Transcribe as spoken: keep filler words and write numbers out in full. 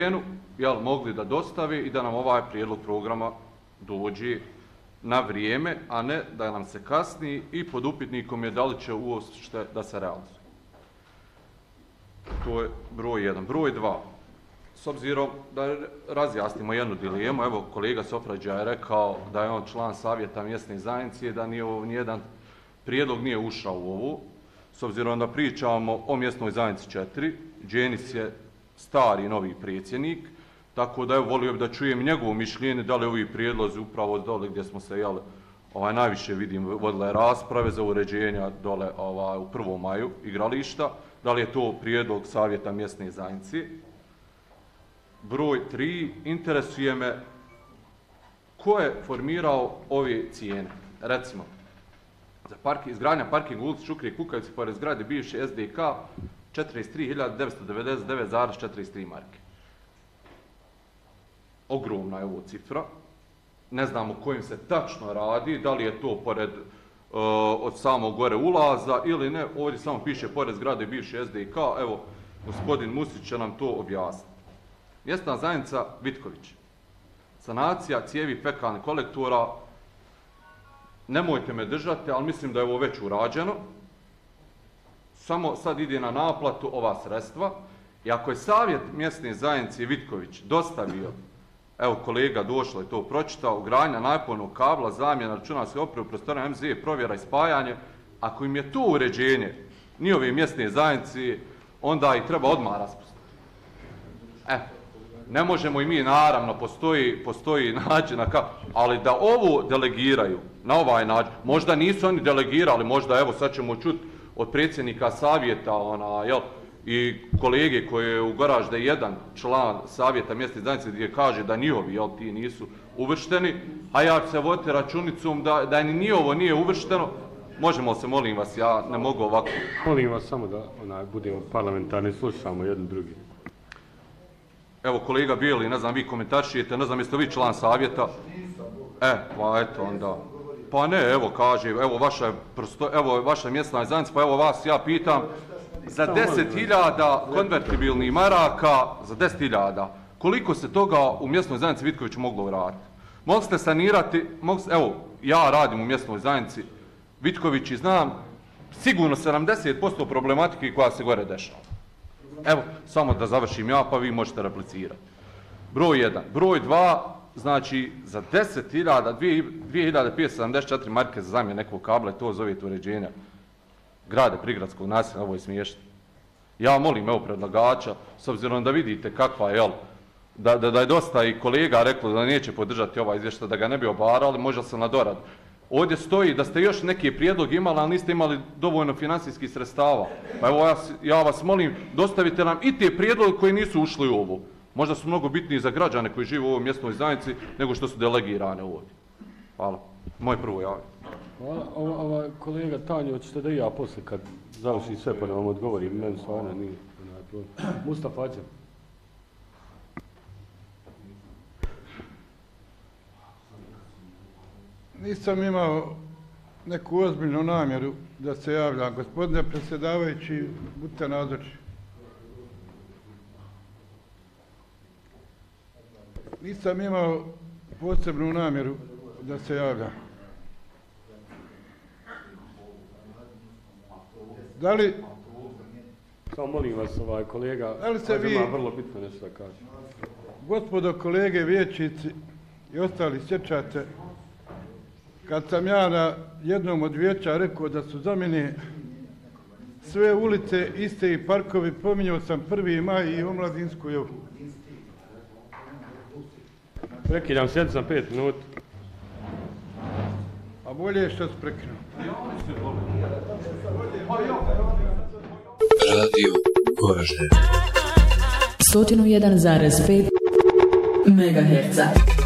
jel, mogli da dostave i da nam ovaj prijedlog programa dođe na vrijeme, a ne da nam se kasni i pod upitnikom je da li će uopšte da se realizuje. To je broj jedan. Broj dva. S obzirom da razjasnimo jednu dilemu, evo kolega Sofrađa je rekao da je on član savjeta mjesne zajednice, da nije ovo, nijedan prijedlog nije ušao u ovu. S obzirom da pričamo o mjesnoj zajednici četiri, Dženis je stari novi predsjednik, tako da je volio da čujem njegovo mišljenje, da li ovi prijedlozi upravo dole gdje smo se jeli, ovaj, najviše vidim vodile rasprave za uređenja dole ovaj, u prvom maju igrališta, da li je to prijedlog savjeta mjesne zajednice. Broj tri, interesuje me ko je formirao ove cijene. Recimo, za park, izgradnja parkinga u ulici Šukrije Kukavice pored zgrade bivše S D K četrdeset tri hiljade devetsto devedeset devet zarez četrdeset tri marke. Ogromna je ovo cifra. Ne znamo kojim se tačno radi, da li je to pored uh, od samog gore ulaza ili ne. Ovdje samo piše pored zgrade bivše S D K. Evo, gospodin Musić će nam to objasniti. Mjesna zajednica Vitković. Sanacija cijevi fekalnih kolektora. Nemojte me držati, ali mislim da je ovo već urađeno. Samo sad ide na naplatu ova sredstva. I ako je savjet mjesne zajednice Vitković dostavio, evo kolega došlo je to pročitao, ugradnja napojnog kabla, zamjena računarske opreme u prostorima M Z, provjera i spajanje, ako im je to uređenje njihove mjesne zajednice, onda ih treba odmah raspustiti. E, ne možemo i mi, naravno, postoji, postoji način, ali da ovo delegiraju na ovaj način, možda nisu oni delegirali, možda, evo, sad ćemo čuti od predsjednika savjeta, ona, jel, i kolege koji je u Garaž D jedan član savjeta mjesne zajednice gdje kaže da njihovi, jel, ti nisu uvršteni, a ja ću se voditi računicom da, da ni ovo nije uvršteno. Možemo se, molim vas, ja ne mogu ovako. Molim vas samo da onaj, budemo parlamentarni, slušamo jedno drugi. Evo, kolega Bijeli, ne znam, vi komentaršijete, ne znam, jeste vi član savjeta? E, pa eto onda. Pa ne, evo, kaže, evo vaša, prosto, evo vaša mjesna zajednica, pa evo vas ja pitam, za deset hiljada konvertibilnih maraka, za deset hiljada, koliko se toga u mjesnoj zajednici Vitkoviću moglo vratiti? Mogli ste sanirati, mogli ste, evo, ja radim u mjesnoj zajednici Vitković i znam sigurno sedamdeset posto problematike koja se gore dešava. Evo, samo da završim ja, pa vi možete replicirati. Broj jedan. Broj dva, znači, za deset hiljada, dvije hiljade petsto sedamdeset četiri marke za zamjenu nekog kabla, to zovete uređenja grade prigradskog naselja, ovo je smiješno. Ja molim, evo, predlagača, s obzirom da vidite kakva je, jel, da, da, da je dosta i kolega reklo da neće podržati ovaj izvještaj, da ga ne bi obarali, možda sam na dorad. Ovdje stoji da ste još neke prijedloge imali, ali niste imali dovoljno finansijskih sredstava. Pa evo, ja, ja vas molim, dostavite nam i te prijedloge koji nisu ušli u ovo. Možda su mnogo bitniji za građane koji žive u ovoj mjesnoj zajednici nego što su delegirane ovdje. Hvala. Moje prvo javljanje. Hvala. Ova, ova kolega Tanjo, hoćete da i ja posle kad završim sve pa da vam odgovorim, meni stvarno nije. Mustafa Ađer. Nisam imao neku ozbiljnu namjeru da se javljam. Gospodine predsjedavajući, budite nazočni. Nisam imao posebnu namjeru da se javljam. Da li... Samo molim vas, ovaj kolega, da li se vi, ima vrlo bitno nešto da kaže. Gospodo kolege vijećnici i ostali sjećate, kad sam ja na jednom od vijeća rekao da su za mene sve ulice iste i parkovi, pominjao sam prvi maj i omladinsku jovu. Prekidam sjednicu na pet minuta. A bolje je što se prekinuo. Radio Goražde sto jedan zarez pet megaherca.